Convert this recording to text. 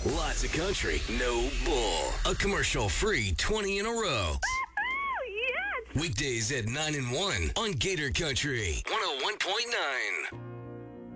Lots of country, no bull. A commercial-free 20 in a row. Yes! Weekdays at 9 and 1 on Gator Country 101.9.